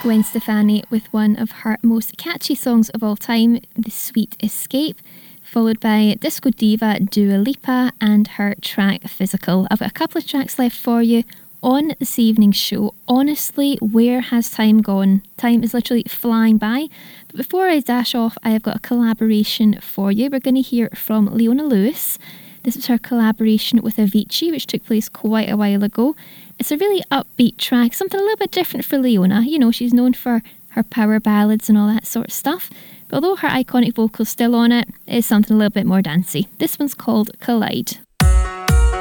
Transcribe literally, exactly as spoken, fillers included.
Gwen Stefani with one of her most catchy songs of all time, The Sweet Escape, followed by disco diva Dua Lipa and her track Physical. I've got a couple of tracks left for you on this evening's show. Honestly, where has time gone? Time is literally flying by. But before I dash off, I have got a collaboration for you. We're going to hear from Leona Lewis. This is her collaboration with Avicii, which took place quite a while ago. It's a really upbeat track, something a little bit different for Leona. You know, she's known for her power ballads and all that sort of stuff. But although her iconic vocal's still on it, it is something a little bit more dancey. This one's called Collide.